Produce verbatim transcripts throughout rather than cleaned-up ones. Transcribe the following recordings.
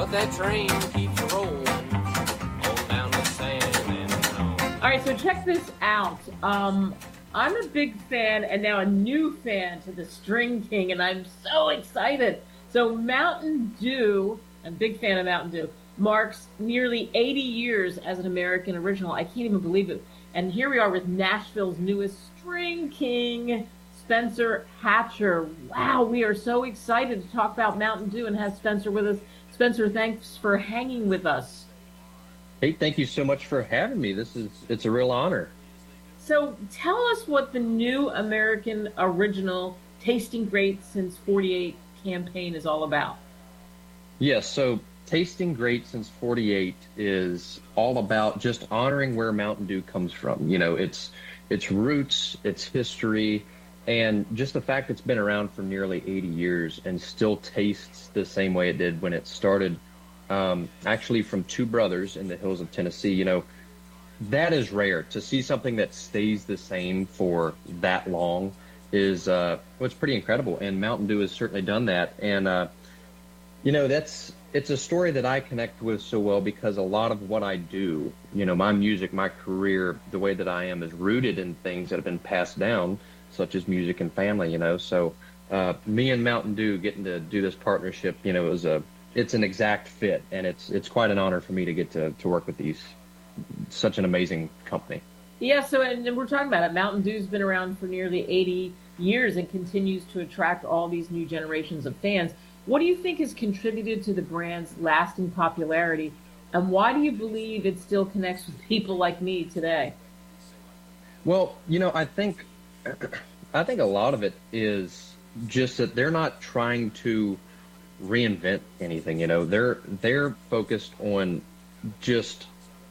but that train keeps rolling on down to San Antonio. All right, so check this out. Um, I'm a big fan, and now a new fan to the String King, and I'm so excited. So Mountain Dew, I'm a big fan of Mountain Dew, marks nearly eighty years as an American original. I can't even believe it. And here we are with Nashville's newest String King, Spencer Hatcher. Wow, we are so excited to talk about Mountain Dew and have Spencer with us. Spencer, thanks for hanging with us. Hey, thank you so much for having me. This is, it's a real honor. So tell us what the new American original Tasting Great Since forty-eight campaign is all about. Yes, so Tasting Great Since forty-eight is all about just honoring where Mountain Dew comes from. You know, its its roots, its history, and just the fact it's been around for nearly eighty years and still tastes the same way it did when it started. Um, actually, from two brothers in the hills of Tennessee. You know, that is rare. To see something that stays the same for that long is uh, well, it's pretty incredible. And Mountain Dew has certainly done that. And uh, you know, that's it's a story that I connect with so well because a lot of what I do, you know, my music, my career, the way that I am is rooted in things that have been passed down, such as music and family, you know. So uh, me and Mountain Dew getting to do this partnership, you know, it was a, it's an exact fit, and it's it's quite an honor for me to get to, to work with these, such an amazing company. Yeah, so and we're talking about it. Mountain Dew's been around for nearly eighty years and continues to attract all these new generations of fans. What do you think has contributed to the brand's lasting popularity, and why do you believe it still connects with people like me today? Well, you know, I think I think a lot of it is just that they're not trying to reinvent anything. You know, they're they're focused on just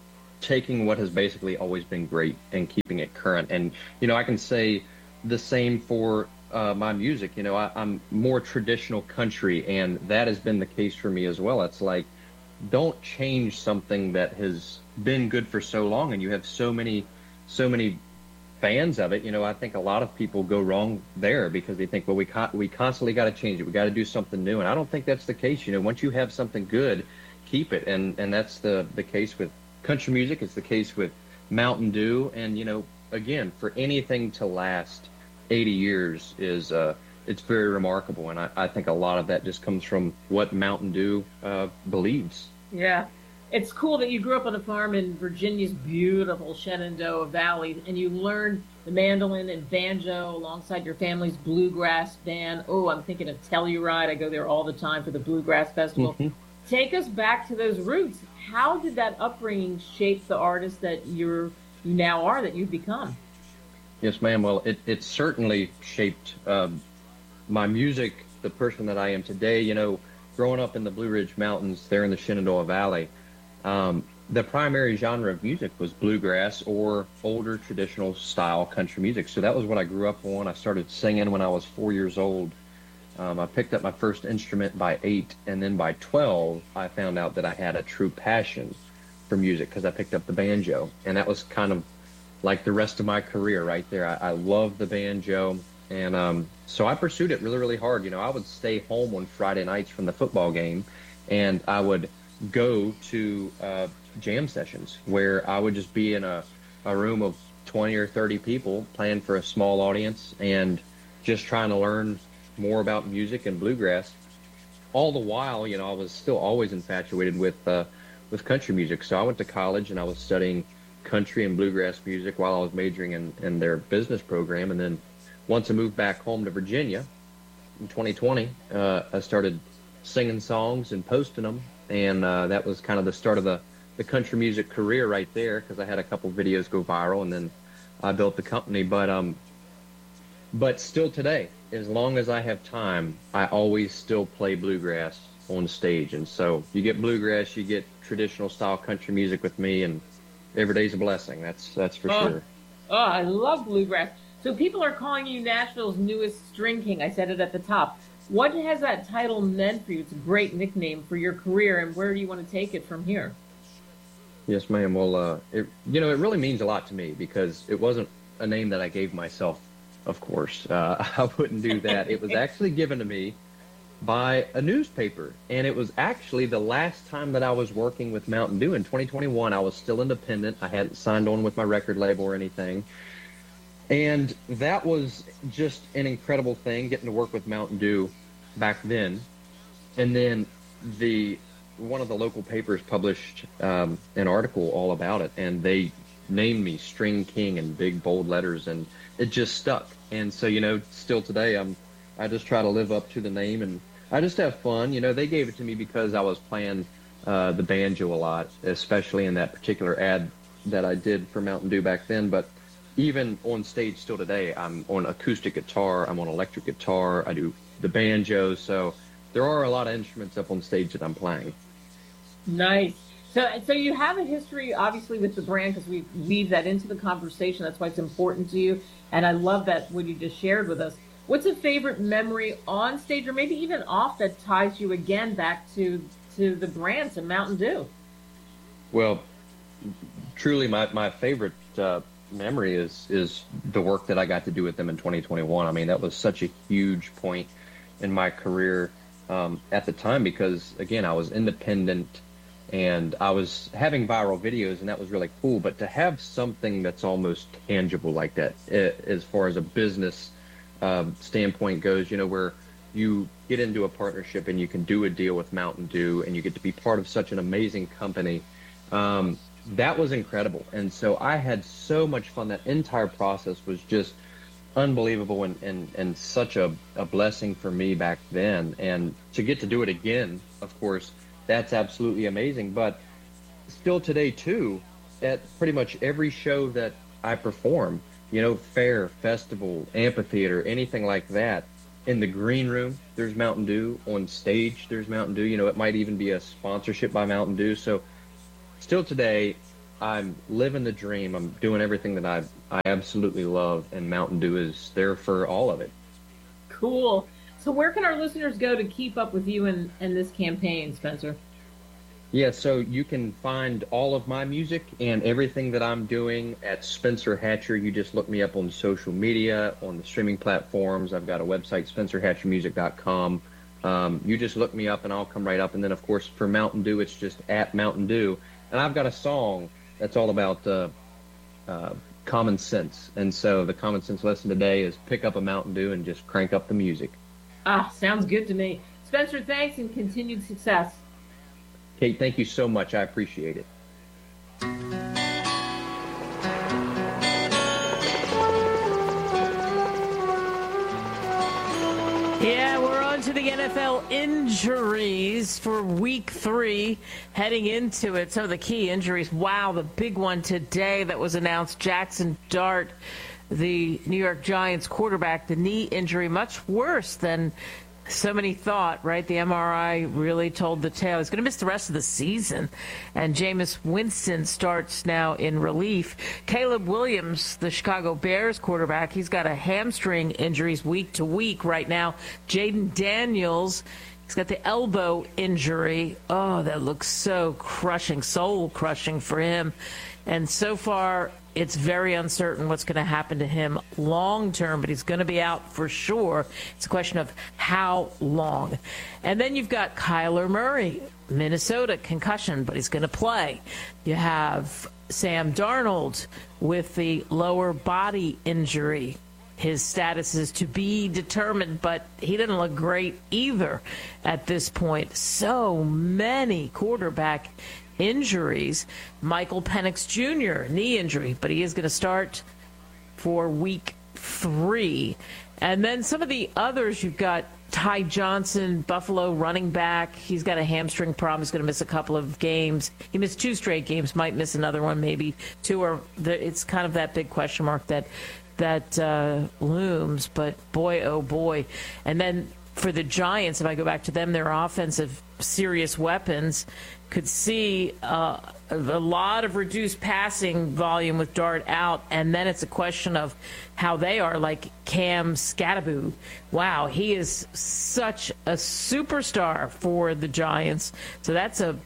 taking what has basically always been great and keeping it current. And you know, I can say the same for uh, my music. You know, I, I'm more traditional country, and that has been the case for me as well. It's like, don't change something that has been good for so long, and you have so many, so many fans of it. You know, I think a lot of people go wrong there because they think, well, we con- we constantly got to change it. We got to do something new, and I don't think that's the case. You know, once you have something good, keep it, and and that's the the case with country music. It's the case with Mountain Dew, and you know, again, for anything to last eighty years is uh, it's very remarkable, and I, I think a lot of that just comes from what Mountain Dew uh, believes. Yeah. It's cool that you grew up on a farm in Virginia's beautiful Shenandoah Valley, and you learned the mandolin and banjo alongside your family's bluegrass band. Oh, I'm thinking of Telluride. I go there all the time for the Bluegrass Festival. Mm-hmm. Take us back to those roots. How did that upbringing shape the artist that you're, you now are, that you've become? Yes, ma'am. Well, it, it certainly shaped uh, my music, the person that I am today. You know, growing up in the Blue Ridge Mountains there in the Shenandoah Valley, Um, the primary genre of music was bluegrass or older traditional style country music. So that was what I grew up on. I started singing when I was four years old. Um, I picked up my first instrument by eight, and then by twelve, I found out that I had a true passion for music because I picked up the banjo. And that was kind of like the rest of my career right there. I, I loved the banjo. And um, so I pursued it really, really hard. You know, I would stay home on Friday nights from the football game, and I would go to uh, jam sessions where I would just be in a, a room of twenty or thirty people playing for a small audience and just trying to learn more about music and bluegrass. All the while, you know, I was still always infatuated with uh, with country music. So I went to college and I was studying country and bluegrass music while I was majoring in, in their business program. And then once I moved back home to Virginia in twenty twenty, uh, I started singing songs and posting them. And uh, that was kind of the start of the, the country music career right there, because I had a couple videos go viral, and then I built the company. But um, but still today, as long as I have time, I always still play bluegrass on stage. And so you get bluegrass, you get traditional style country music with me, and every day's a blessing. That's that's for oh, sure. Oh, I love bluegrass. So people are calling you Nashville's newest String King. I said it at the top. What has that title meant for you? It's a great nickname for your career, and where do you want to take it from here? Yes, ma'am. Well, uh, it, you know, it really means a lot to me because it wasn't a name that I gave myself, of course. Uh, I wouldn't do that. It was actually given to me by a newspaper. And it was actually the last time that I was working with Mountain Dew in twenty twenty-one. I was still independent. I hadn't signed on with my record label or anything. And that was just an incredible thing, getting to work with Mountain Dew back then. And then the one of the local papers published um, an article all about it, and they named me String King in big bold letters, and it just stuck. And so, you know, still today, I'm I just try to live up to the name, and I just have fun. You know, they gave it to me because I was playing uh, the banjo a lot, especially in that particular ad that I did for Mountain Dew back then. But even on stage still today, I'm on acoustic guitar, I'm on electric guitar, I do the banjo. So there are a lot of instruments up on stage that I'm playing. Nice. So, so you have a history, obviously, with the brand, because we weave that into the conversation. That's why it's important to you. And I love that what you just shared with us. What's a favorite memory on stage, or maybe even off, that ties you again back to to the brand, to Mountain Dew? Well, truly, my my favorite uh, memory is is the work that I got to do with them in twenty twenty-one. I mean, that was such a huge point in my career um, at the time, because again, I was independent. And I was having viral videos, and that was really cool. But to have something that's almost tangible like that, as far as a business um, standpoint goes, you know, where you get into a partnership and you can do a deal with Mountain Dew, and you get to be part of such an amazing company, um, that was incredible. And so I had so much fun. That entire process was just unbelievable, and, and, and such a, a blessing for me back then. And to get to do it again, of course, that's absolutely amazing. But still today, too, at pretty much every show that I perform, you know, fair, festival, amphitheater, anything like that, in the green room, there's Mountain Dew. On stage, there's Mountain Dew. You know, it might even be a sponsorship by Mountain Dew. So still today, I'm living the dream. I'm doing everything that I I absolutely love, and Mountain Dew is there for all of it. Cool. So where can our listeners go to keep up with you and, and this campaign, Spencer? Yeah, so you can find all of my music and everything that I'm doing at Spencer Hatcher. You just look me up on social media, on the streaming platforms. I've got a website, spencer hatcher music dot com. Um, you just look me up and I'll come right up. And then, of course, for Mountain Dew, it's just at Mountain Dew. And I've got a song that's all about uh, uh, common sense. And so the common sense lesson today is pick up a Mountain Dew and just crank up the music. Ah, sounds good to me. Spencer, thanks, and continued success. Kate, thank you so much. I appreciate it. Yeah, we're on to the N F L injuries for week three, heading into it. Some of the key injuries. Wow, the big one today that was announced, Jackson Dart, the New York Giants quarterback, the knee injury, much worse than so many thought, right? The M R I really told the tale. He's going to miss the rest of the season. And Jameis Winston starts now in relief. Caleb Williams, the Chicago Bears quarterback, he's got a hamstring injuries week to week right now. Jaden Daniels, he's got the elbow injury. Oh, that looks so crushing, soul crushing for him. And so far, it's very uncertain what's going to happen to him long term, but he's going to be out for sure. It's a question of how long. And then you've got Kyler Murray, Minnesota, concussion, but he's going to play. You have Sam Darnold with the lower body injury. His status is to be determined, but he didn't look great either at this point. So many quarterback injuries. Michael Penix Junior, knee injury, but he is going to start for week three. And then some of the others, you've got Ty Johnson, Buffalo running back. He's got a hamstring problem. He's going to miss a couple of games. He missed two straight games, might miss another one, maybe two. Or the, it's kind of that big question mark that that uh, looms. But boy, oh boy. And then for the Giants, if I go back to them, their offensive serious weapons could see uh, a lot of reduced passing volume with Dart out, and then it's a question of how they are, like Cam Skattebo. Wow, he is such a superstar for the Giants. So that's a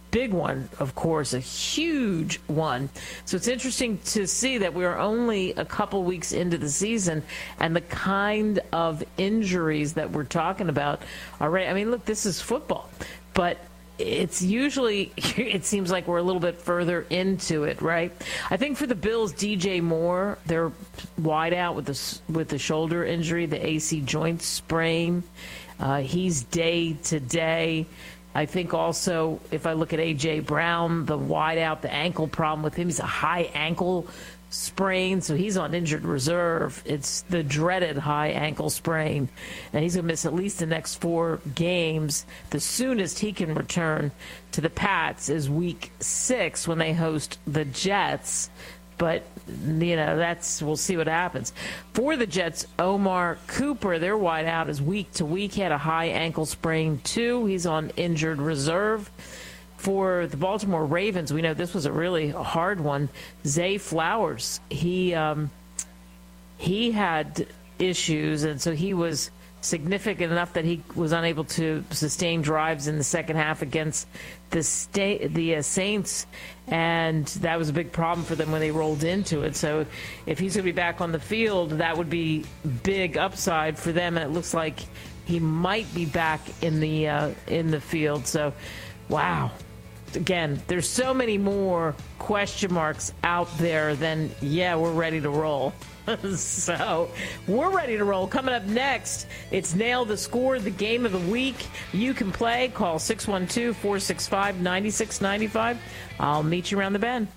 big one, of course, a huge one. So it's interesting to see that we're only a couple weeks into the season and the kind of injuries that we're talking about already. I mean, look, this is football, but it's usually, it seems like we're a little bit further into it, right? I think for the Bills, D J Moore, they're wide out with the, with the shoulder injury, the A C joint sprain. Uh, he's day to day. I think also, if I look at A J Brown, the wide out, the ankle problem with him, he's a high ankle sprain, so he's on injured reserve. It's the dreaded high ankle sprain, and he's going to miss at least the next four games. The soonest he can return to the Pats is week six when they host the Jets. But, you know, that's, we'll see what happens. For the Jets, Omar Cooper, their wide out is week to week. He had a high ankle sprain, too. He's on injured reserve. For the Baltimore Ravens, we know this was a really hard one. Zay Flowers, he um, he had issues, and so he was significant enough that he was unable to sustain drives in the second half against the state, the uh, Saints, and that was a big problem for them when they rolled into it. So if he's going to be back on the field, that would be big upside for them, and it looks like he might be back in the uh, in the field. So, wow. Again, there's so many more question marks out there than, yeah, we're ready to roll. So we're ready to roll. Coming up next, it's Nail the Score, the game of the week. You can play. Call six one two, four six five, nine six nine five. I'll meet you around the bend.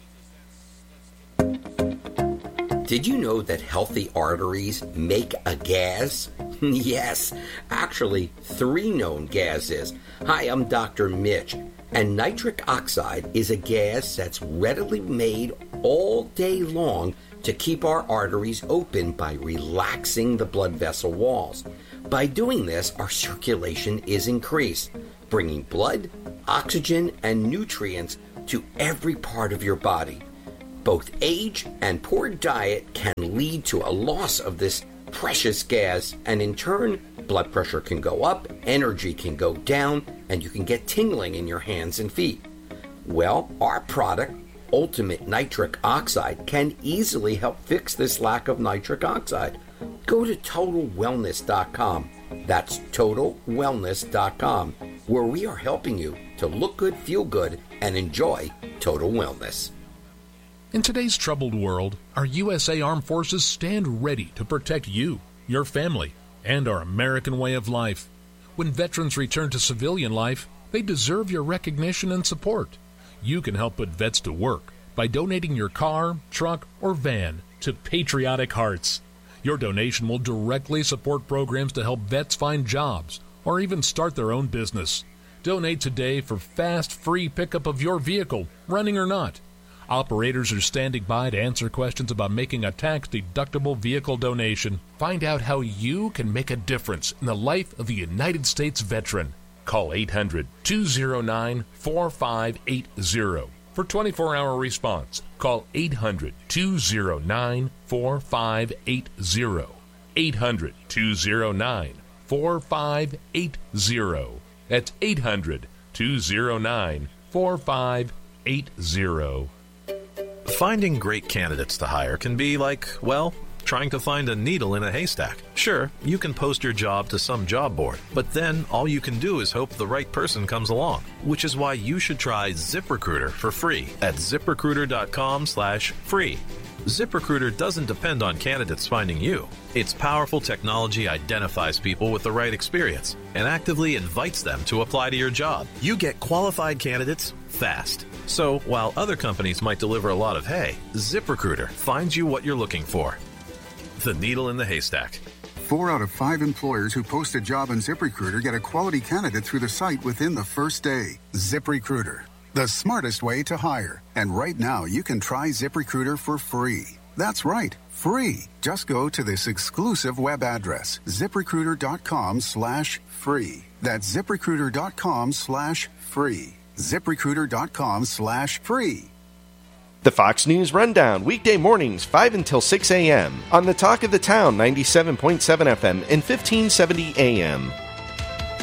Did you know that healthy arteries make a gas? Yes, actually, three known gases. Hi, I'm Doctor Mitch. And nitric oxide is a gas that's readily made all day long to keep our arteries open by relaxing the blood vessel walls. By doing this, our circulation is increased, bringing blood, oxygen, and nutrients to every part of your body. Both age and poor diet can lead to a loss of this precious gas, and in turn, blood pressure can go up, energy can go down, and you can get tingling in your hands and feet. Well, our product, Ultimate Nitric Oxide, can easily help fix this lack of nitric oxide. Go to total wellness dot com. That's total wellness dot com, where we are helping you to look good, feel good, and enjoy total wellness. In today's troubled world, our U S A Armed Forces stand ready to protect you, your family, and our American way of life. When veterans return to civilian life, they deserve your recognition and support. You can help put vets to work by donating your car, truck, or van to Patriotic Hearts. Your donation will directly support programs to help vets find jobs or even start their own business. Donate today for fast, free pickup of your vehicle, running or not. Operators are standing by to answer questions about making a tax-deductible vehicle donation. Find out how you can make a difference in the life of a United States veteran. Call eight hundred, two oh nine, four five eight oh for twenty-four hour response. Call eight hundred, two oh nine, four five eight oh. eight hundred, two oh nine, four five eight oh. That's eight hundred, two oh nine, four five eight oh. Finding great candidates to hire can be like, well, trying to find a needle in a haystack. Sure, you can post your job to some job board, but then all you can do is hope the right person comes along, which is why you should try ZipRecruiter for free at ZipRecruiter.com slash free. ZipRecruiter doesn't depend on candidates finding you. Its powerful technology identifies people with the right experience and actively invites them to apply to your job. You get qualified candidates fast. So while other companies might deliver a lot of hay, ZipRecruiter finds you what you're looking for. The needle in the haystack. Four out of five employers who post a job on ZipRecruiter get a quality candidate through the site within the first day. ZipRecruiter, the smartest way to hire. And right now, you can try ZipRecruiter for free. That's right, free. Just go to this exclusive web address, ZipRecruiter.com slash free. That's ZipRecruiter.com slash free. ZipRecruiter.com slash free. The Fox News Rundown, weekday mornings, five until six a.m. on the Talk of the Town, ninety-seven point seven F M and fifteen seventy A M.